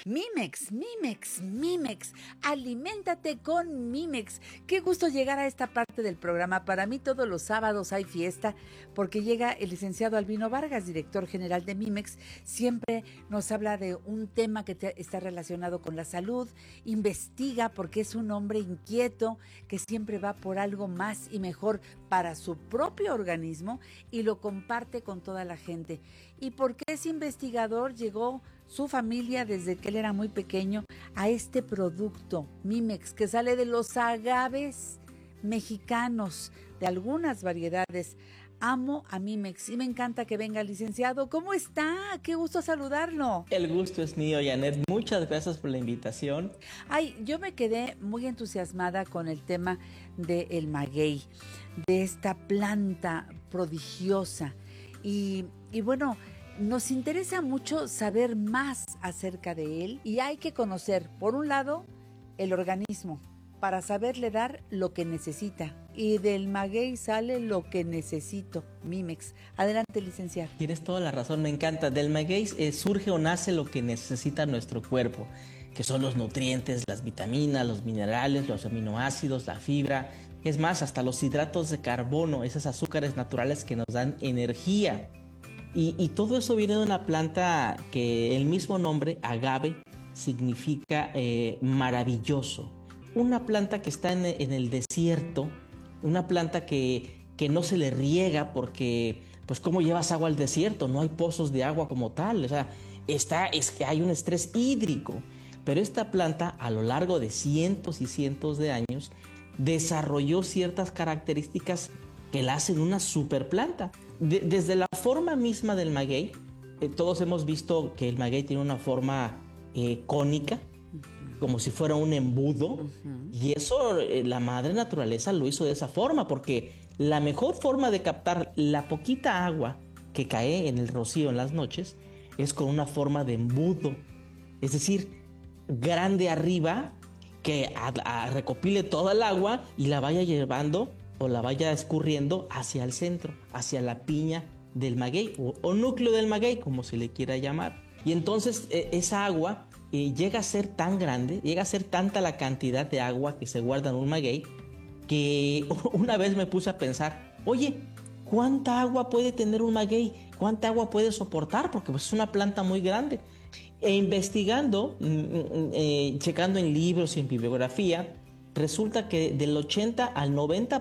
Mimex, Mimex, Mimex. Aliméntate con Mimex. Qué gusto llegar a esta parte del programa. Para mí todos los sábados hay fiesta porque llega el licenciado Albino Vargas, director general de Mimex. Siempre nos habla de un tema que está relacionado con la salud. Investiga porque es un hombre inquieto que siempre va por algo más y mejor para su propio organismo y lo comparte con toda la gente. Y porque es investigador, llegó su familia desde que él era muy pequeño a este producto Mimex que sale de los agaves mexicanos, de algunas variedades. Amo a Mimex y me encanta que venga el licenciado. ¿Cómo está? Qué gusto saludarlo. El gusto es mío, Janet. Muchas gracias por la invitación. Ay, yo me quedé muy entusiasmada con el tema del maguey, de esta planta prodigiosa. Y bueno, nos interesa mucho saber más acerca de él y hay que conocer, por un lado, el organismo para saberle dar lo que necesita. Y del maguey sale lo que necesito, Mimex. Adelante, licenciado. Tienes toda la razón, me encanta. Del maguey surge o nace lo que necesita nuestro cuerpo, que son los nutrientes, las vitaminas, los minerales, los aminoácidos, la fibra. Es más, hasta los hidratos de carbono, esos azúcares naturales que nos dan energía. Y todo eso viene de una planta que el mismo nombre, agave, significa maravilloso. Una planta que está en el desierto, una planta que no se le riega porque, pues, ¿cómo llevas agua al desierto? No hay pozos de agua como tal, o sea, es que hay un estrés hídrico. Pero esta planta, a lo largo de cientos y cientos de años, desarrolló ciertas características que la hacen una superplanta. Desde la forma misma del maguey, todos hemos visto que el maguey tiene una forma cónica, como si fuera un embudo, y eso la madre naturaleza lo hizo de esa forma, porque la mejor forma de captar la poquita agua que cae en el rocío en las noches es con una forma de embudo, es decir, grande arriba, que recopile toda el agua y la vaya llevando o la vaya escurriendo hacia el centro, hacia la piña del maguey o núcleo del maguey, como se le quiera llamar. Y entonces esa agua llega a ser tan grande, llega a ser tanta la cantidad de agua que se guarda en un maguey, que una vez me puse a pensar, oye, ¿cuánta agua puede tener un maguey? ¿Cuánta agua puede soportar? Porque pues, es una planta muy grande. E investigando, checando en libros y en bibliografía, resulta que del 80 al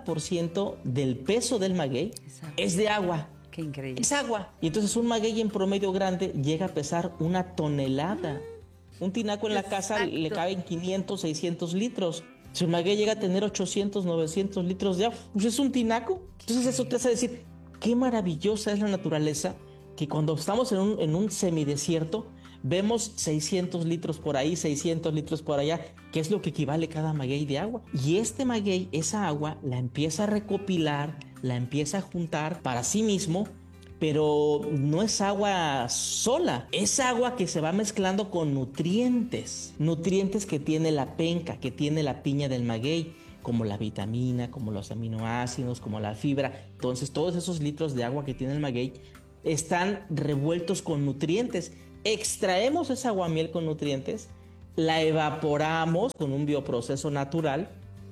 90% del peso del maguey es de agua. Qué increíble. Es agua. Y entonces un maguey en promedio grande llega a pesar 1 tonelada. Un tinaco en la casa le caben 500, 600 litros. Si un maguey llega a tener 800, 900 litros de agua, pues es un tinaco. Entonces eso te hace decir, qué maravillosa es la naturaleza, que cuando estamos en un semidesierto, vemos 600 litros por ahí, 600 litros por allá, que es lo que equivale cada maguey de agua. Y este maguey, esa agua, la empieza a recopilar, la empieza a juntar para sí mismo, pero no es agua sola, es agua que se va mezclando con nutrientes que tiene la penca, que tiene la piña del maguey, como la vitamina, como los aminoácidos, como la fibra. Entonces todos esos litros de agua que tiene el maguey están revueltos con nutrientes. Extraemos esa aguamiel con nutrientes, la evaporamos con un bioproceso natural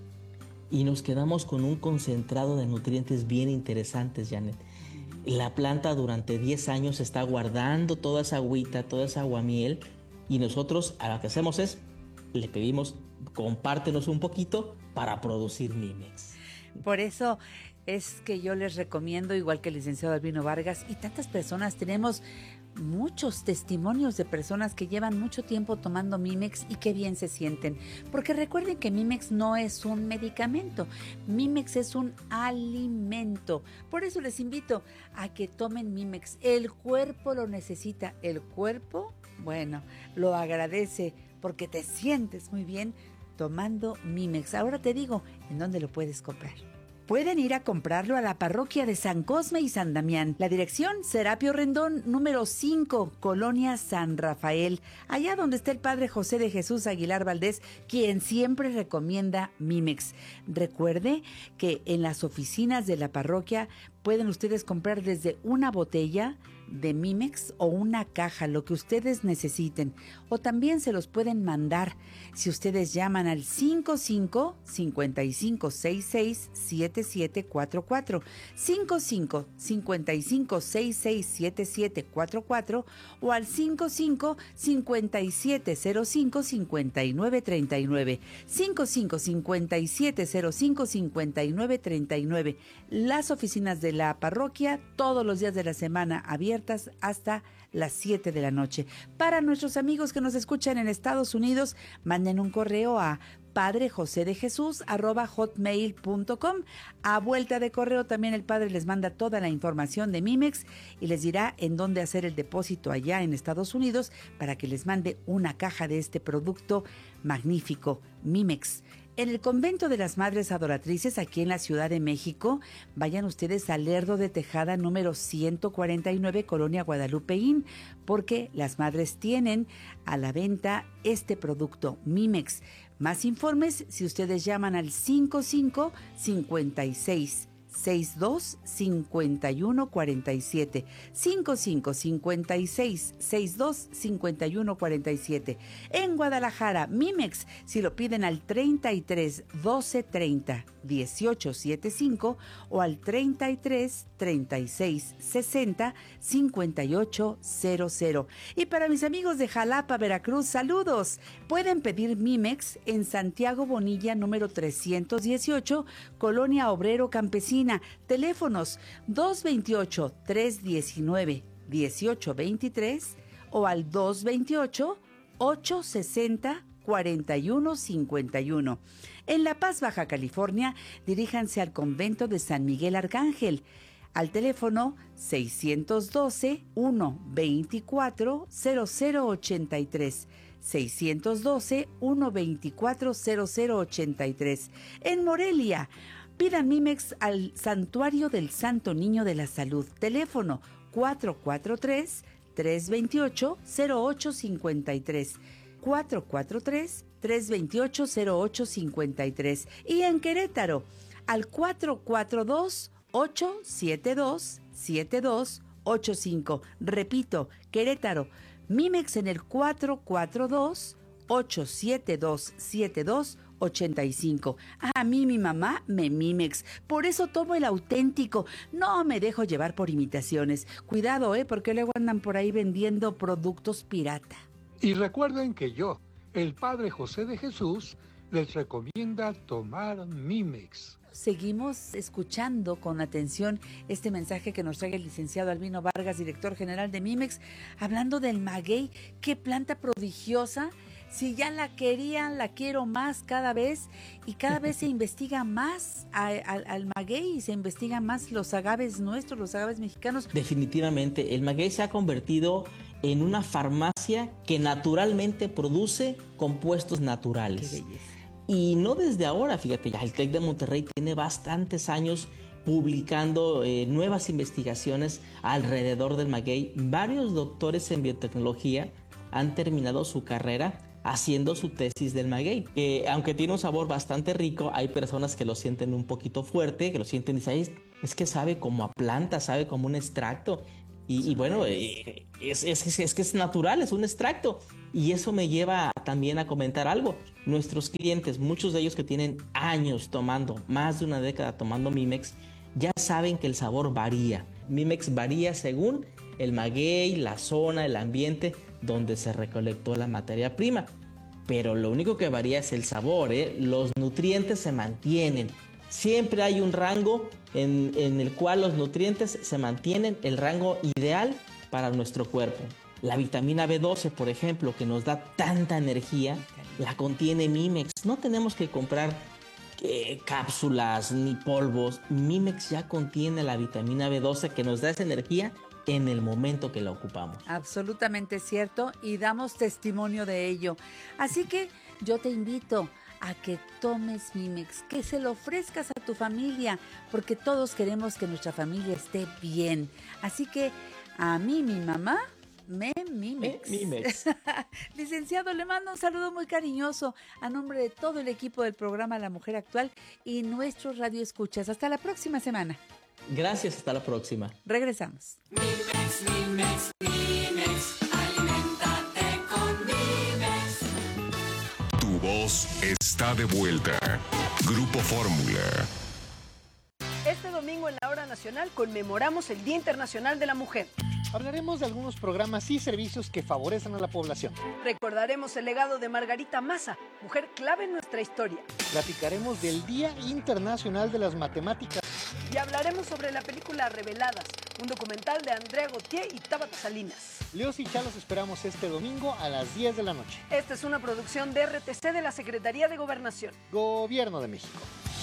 y nos quedamos con un concentrado de nutrientes bien interesantes, Janet. La planta durante 10 años está guardando toda esa agüita, toda esa aguamiel, y nosotros lo que hacemos es, le pedimos, compártenos un poquito para producir Mimex. Por eso es que yo les recomiendo, igual que el licenciado Albino Vargas y tantas personas, tenemos muchos testimonios de personas que llevan mucho tiempo tomando Mimex y qué bien se sienten. Porque recuerden que Mimex no es un medicamento, Mimex es un alimento. Por eso les invito a que tomen Mimex. El cuerpo lo necesita, el cuerpo, bueno, lo agradece porque te sientes muy bien tomando Mimex. Ahora te digo, ¿en dónde lo puedes comprar? Pueden ir a comprarlo a la parroquia de San Cosme y San Damián. La dirección, Serapio Rendón, número 5, Colonia San Rafael. Allá donde está el padre José de Jesús Aguilar Valdés, quien siempre recomienda Mimex. Recuerde que en las oficinas de la parroquia pueden ustedes comprar desde una botella de Mimex o una caja, lo que ustedes necesiten. O también se los pueden mandar si ustedes llaman al 55-5566-7744, 55-5566-7744 o al 55-5705-5939, 55-5705-5939. Las oficinas de la parroquia todos los días de la semana abiertas hasta las 7 de la noche. Para nuestros amigos que nos escuchan en Estados Unidos, manden un correo a padrejosedejesus@hotmail.com. A vuelta de correo también el padre les manda toda la información de Mimex y les dirá en dónde hacer el depósito allá en Estados Unidos para que les mande una caja de este producto magnífico, Mimex. En el convento de las Madres Adoratrices, aquí en la Ciudad de México, vayan ustedes al Lerdo de Tejada número 149, Colonia Guadalupeín, porque las madres tienen a la venta este producto, Mimex. Más informes si ustedes llaman al 55-56-62-5147, 55-56-62-5147. En Guadalajara, Mimex, si lo piden al 33 12 30 18 75 o al 33 36 60 58 00. Y para mis amigos de Jalapa, Veracruz, saludos. Pueden pedir Mimex en Santiago Bonilla número 318, Colonia Obrero Campesina. Teléfonos 228-319-1823 o al 228-860-4151. En La Paz, Baja California, diríjanse al convento de San Miguel Arcángel al teléfono 612-124-0083. 612-124-0083. En Morelia, pidan Mimex al Santuario del Santo Niño de la Salud. Teléfono 443-328-0853. 443-328-0853. Y en Querétaro, al 442-872-7285. Repito, Querétaro, Mimex en el 442-872-7285. A mí mi mamá me Mimex, por eso tomo el auténtico. No me dejo llevar por imitaciones. Cuidado, porque luego andan por ahí vendiendo productos pirata. Y recuerden que yo, el Padre José de Jesús, les recomienda tomar Mimex. Seguimos escuchando con atención este mensaje que nos trae el licenciado Albino Vargas, director general de Mimex, hablando del maguey. ¡Qué planta prodigiosa! Si ya la querían, la quiero más cada vez, y cada vez se investiga más al maguey y se investigan más los agaves nuestros, los agaves mexicanos. Definitivamente, el maguey se ha convertido en una farmacia que naturalmente produce compuestos naturales. ¡Qué belleza! Y no desde ahora, fíjate, ya el TEC de Monterrey tiene bastantes años publicando nuevas investigaciones alrededor del maguey. Varios doctores en biotecnología han terminado su carrera haciendo su tesis del maguey. Aunque tiene un sabor bastante rico, hay personas que lo sienten un poquito fuerte, que lo sienten y dicen, es que sabe como a planta, sabe como un extracto. Y bueno, es que es natural, es un extracto. Y eso me lleva también a comentar algo. Nuestros clientes, muchos de ellos que tienen años tomando, más de una década tomando Mimex, ya saben que el sabor varía. Mimex varía según el maguey, la zona, el ambiente donde se recolectó la materia prima. Pero lo único que varía es el sabor, Los nutrientes se mantienen. Siempre hay un rango en el cual los nutrientes se mantienen, el rango ideal para nuestro cuerpo. La vitamina B12, por ejemplo, que nos da tanta energía, la contiene Mimex. No tenemos que comprar cápsulas ni polvos. Mimex ya contiene la vitamina B12 que nos da esa energía en el momento que la ocupamos. Absolutamente cierto, y damos testimonio de ello. Así que yo te invito a que tomes Mimex, que se lo ofrezcas a tu familia, porque todos queremos que nuestra familia esté bien. Así que a mí, mi mamá, me Mimex. Mimex. Licenciado, le mando un saludo muy cariñoso a nombre de todo el equipo del programa La Mujer Actual y nuestros radioescuchas. Hasta la próxima semana. Gracias, hasta la próxima. Regresamos. Aliméntate con Mimex. Tu voz está de vuelta. Grupo Fórmula. Este domingo en la Hora Nacional conmemoramos el Día Internacional de la Mujer. Hablaremos de algunos programas y servicios que favorecen a la población. Recordaremos el legado de Margarita Maza, mujer clave en nuestra historia. Platicaremos del Día Internacional de las Matemáticas. Y hablaremos sobre la película Reveladas, un documental de Andrea Gautier y Tabata Salinas. Leos y Cha los esperamos este domingo a las 10 de la noche. Esta es una producción de RTC de la Secretaría de Gobernación. Gobierno de México.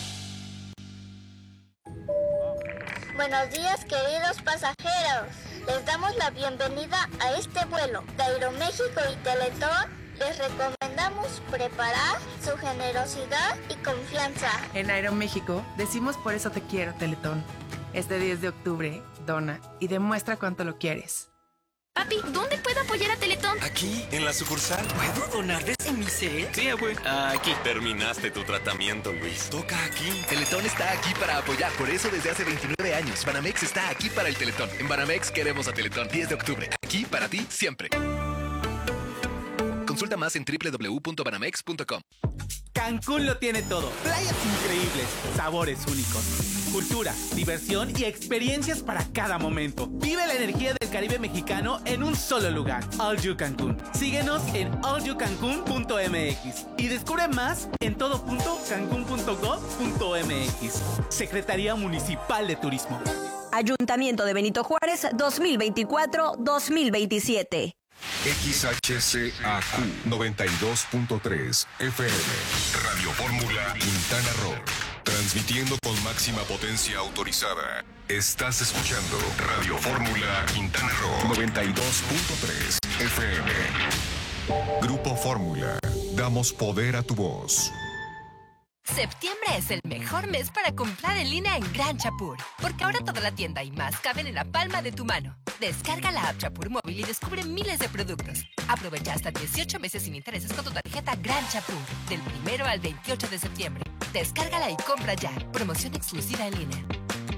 Buenos días, queridos pasajeros. Les damos la bienvenida a este vuelo. De Aeroméxico y Teletón les recomendamos preparar su generosidad y confianza. En Aeroméxico decimos por eso te quiero, Teletón. Este 10 de octubre, dona y demuestra cuánto lo quieres. Papi, ¿dónde puedo apoyar a Teletón? Aquí, en la sucursal. ¿Puedo donar desde mi cel? Sí, abue. Aquí. Terminaste tu tratamiento, Luis. Toca aquí. Teletón está aquí para apoyar. Por eso desde hace 29 años. Banamex está aquí para el Teletón. En Banamex queremos a Teletón. 10 de octubre. Aquí para ti, siempre. Consulta más en www.banamex.com. Cancún lo tiene todo. Playas increíbles, sabores únicos, cultura, diversión y experiencias para cada momento. Vive la energía del Caribe mexicano en un solo lugar. All You Cancún. Síguenos en allyoucancun.mx y descubre más en todo.cancun.gov.mx. Secretaría Municipal de Turismo. Ayuntamiento de Benito Juárez 2024-2027. XHCAQ 92.3 FM. Radio Fórmula Quintana Roo. Transmitiendo con máxima potencia autorizada. Estás escuchando Radio Fórmula Quintana Roo 92.3 FM. Grupo Fórmula. Damos poder a tu voz. Septiembre es el mejor mes para comprar en línea en Gran Chapur, porque ahora toda la tienda y más caben en la palma de tu mano. Descarga la app Chapur Móvil y descubre miles de productos. Aprovecha hasta 18 meses sin intereses con tu tarjeta Gran Chapur, del 1 al 28 de septiembre. Descárgala y compra ya. Promoción exclusiva en línea.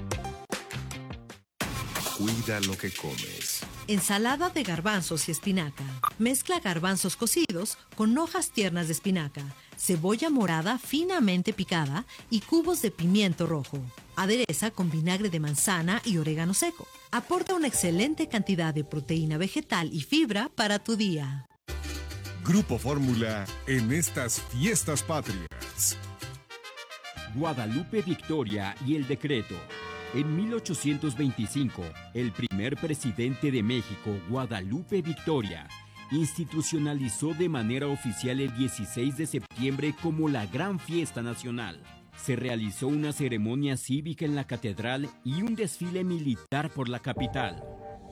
Cuida lo que comes. Ensalada de garbanzos y espinaca. Mezcla garbanzos cocidos con hojas tiernas de espinaca, cebolla morada finamente picada y cubos de pimiento rojo. Adereza con vinagre de manzana y orégano seco. Aporta una excelente cantidad de proteína vegetal y fibra para tu día. Grupo Fórmula en estas fiestas patrias. Guadalupe Victoria y el decreto. En 1825, el primer presidente de México, Guadalupe Victoria, institucionalizó de manera oficial el 16 de septiembre como la Gran Fiesta Nacional. Se realizó una ceremonia cívica en la catedral y un desfile militar por la capital.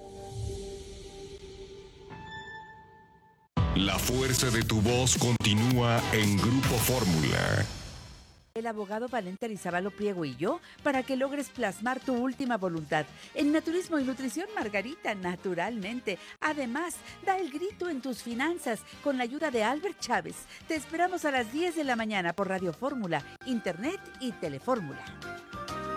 La fuerza de tu voz continúa en Grupo Fórmula. El abogado Valente Arizabalo Priego y yo, para que logres plasmar tu última voluntad. En Naturismo y Nutrición, Margarita, naturalmente. Además, da el grito en tus finanzas con la ayuda de Albert Chávez. Te esperamos a las 10 de la mañana por Radio Fórmula, Internet y Telefórmula.